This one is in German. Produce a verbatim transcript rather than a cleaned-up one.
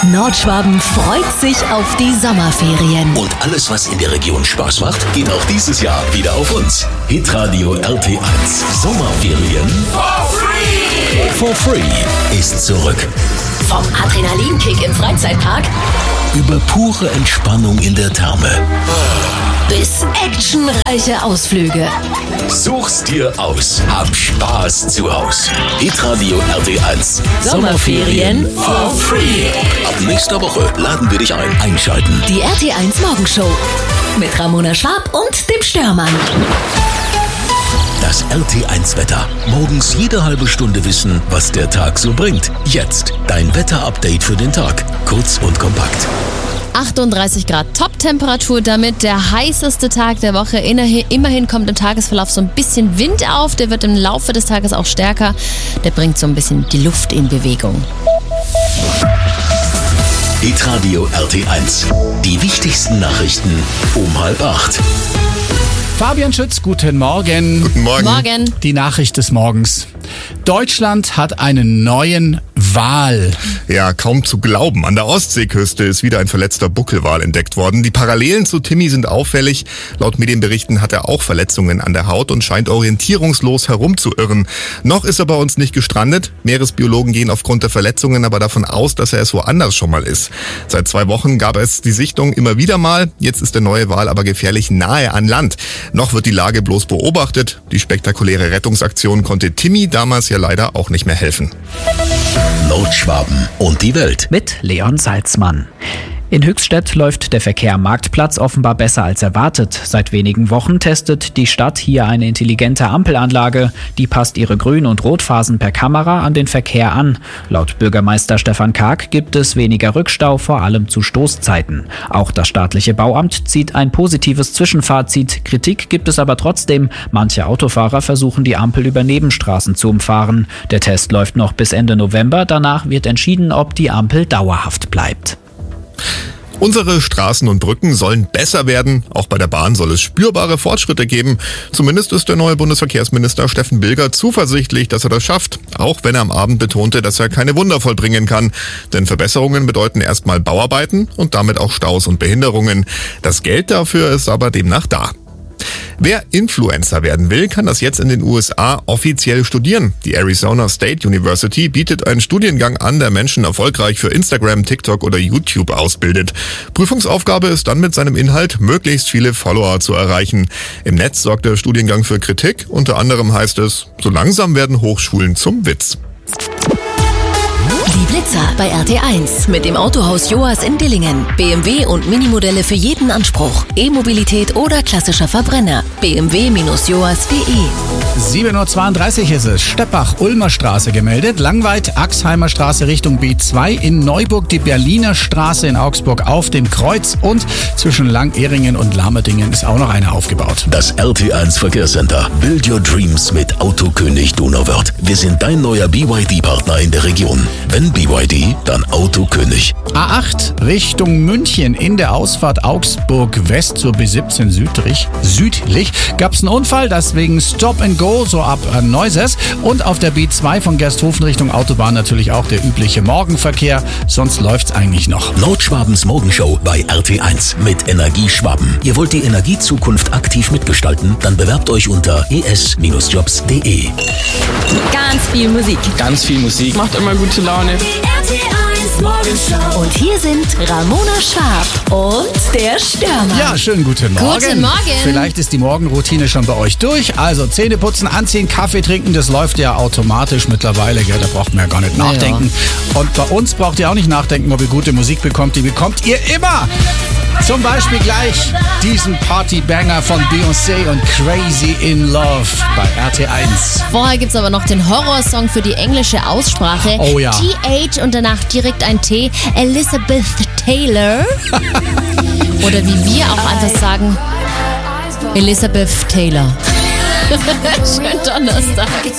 Nordschwaben freut sich auf die Sommerferien. Und alles, was in der Region Spaß macht, geht auch dieses Jahr wieder auf uns. Hitradio R T eins Sommerferien for free. For free ist zurück. Vom Adrenalinkick im Freizeitpark über pure Entspannung in der Therme bis actionreiche Ausflüge. Such's dir aus. Hab Spaß zu Haus. Hitradio R T eins Sommerferien for free. Ab nächster Woche laden wir dich ein. Einschalten. Die R T eins Morgenshow mit Ramona Schwab und dem Störmann. Das R T eins Wetter. Morgens jede halbe Stunde wissen, was der Tag so bringt. Jetzt dein Wetterupdate für den Tag. Kurz und kompakt. achtunddreißig Grad Top-Temperatur, damit der heißeste Tag der Woche. Immerhin kommt im Tagesverlauf so ein bisschen Wind auf. Der wird im Laufe des Tages auch stärker. Der bringt so ein bisschen die Luft in Bewegung. Hitradio R T eins. Die wichtigsten Nachrichten um halb acht. Fabian Schütz, guten Morgen. Guten Morgen. Morgen. Die Nachricht des Morgens. Deutschland hat einen neuen Wal. Ja, kaum zu glauben. An der Ostseeküste ist wieder ein verletzter Buckelwal entdeckt worden. Die Parallelen zu Timmy sind auffällig. Laut Medienberichten hat er auch Verletzungen an der Haut und scheint orientierungslos herumzuirren. Noch ist er bei uns nicht gestrandet. Meeresbiologen gehen aufgrund der Verletzungen aber davon aus, dass er es woanders schon mal ist. Seit zwei Wochen gab es die Sichtung immer wieder mal. Jetzt ist der neue Wal aber gefährlich nahe an Land. Noch wird die Lage bloß beobachtet. Die spektakuläre Rettungsaktion konnte Timmy damals ja leider auch nicht mehr helfen. Nordschwaben und die Welt. Mit Leon Salzmann. In Höchstädt läuft der Verkehr am Marktplatz offenbar besser als erwartet. Seit wenigen Wochen testet die Stadt hier eine intelligente Ampelanlage. Die passt ihre Grün- und Rotphasen per Kamera an den Verkehr an. Laut Bürgermeister Stefan Karg gibt es weniger Rückstau, vor allem zu Stoßzeiten. Auch das staatliche Bauamt zieht ein positives Zwischenfazit. Kritik gibt es aber trotzdem. Manche Autofahrer versuchen die Ampel über Nebenstraßen zu umfahren. Der Test läuft noch bis Ende November. Danach wird entschieden, ob die Ampel dauerhaft bleibt. Unsere Straßen und Brücken sollen besser werden. Auch bei der Bahn soll es spürbare Fortschritte geben. Zumindest ist der neue Bundesverkehrsminister Steffen Bilger zuversichtlich, dass er das schafft. Auch wenn er am Abend betonte, dass er keine Wunder vollbringen kann. Denn Verbesserungen bedeuten erstmal Bauarbeiten und damit auch Staus und Behinderungen. Das Geld dafür ist aber demnach da. Wer Influencer werden will, kann das jetzt in den U S A offiziell studieren. Die Arizona State University bietet einen Studiengang an, der Menschen erfolgreich für Instagram, TikTok oder YouTube ausbildet. Prüfungsaufgabe ist dann mit seinem Inhalt, möglichst viele Follower zu erreichen. Im Netz sorgt der Studiengang für Kritik. Unter anderem heißt es, so langsam werden Hochschulen zum Witz. Die Blitzer bei R T eins mit dem Autohaus Joas in Dillingen. B M W und Minimodelle für jeden Anspruch. E-Mobilität oder klassischer Verbrenner. b m w Bindestrich joas punkt de. sieben Uhr zweiunddreißig ist es. Steppach-Ulmer Straße gemeldet. Langweit, Axheimer Straße Richtung B zwei. In Neuburg die Berliner Straße in Augsburg auf dem Kreuz. Und zwischen Lang-Ehringen und Lamerdingen ist auch noch eine aufgebaut. Das R T eins Verkehrscenter. Build your dreams mit Autokönig Donauwörth. Wir sind dein neuer B Y D-Partner in der Region. Wenn B Y D, dann Autokönig. A acht Richtung München in der Ausfahrt Augsburg West zur B siebzehn südlich, südlich gab es einen Unfall, deswegen Stop and Go, so ab äh, Neuses. Und auf der B zwei von Gersthofen Richtung Autobahn natürlich auch der übliche Morgenverkehr, sonst läuft's eigentlich noch. Nordschwabens Morgenshow bei R T eins mit Energie Schwaben. Ihr wollt die Energiezukunft aktiv mitgestalten? Dann bewerbt euch unter e s Bindestrich jobs punkt de. Ganz viel Musik. Ganz viel Musik. Macht immer gute Laune. R T eins Morgenshow. Und hier sind Ramona Schwab und der Störmann. Ja, schönen guten Morgen. Guten Morgen. Vielleicht ist die Morgenroutine schon bei euch durch. Also Zähne putzen, anziehen, Kaffee trinken, das läuft ja automatisch mittlerweile. Gell? Da braucht man ja gar nicht nachdenken. Ja. Und bei uns braucht ihr auch nicht nachdenken, ob ihr gute Musik bekommt. Die bekommt ihr immer. Zum Beispiel gleich diesen Partybanger von Beyoncé und Crazy in Love bei R T eins. Vorher gibt's aber noch den Horrorsong für die englische Aussprache. Oh ja. T H und danach direkt ein T. Elizabeth Taylor. Oder wie wir auch einfach sagen, Elizabeth Taylor. Schönen Donnerstag.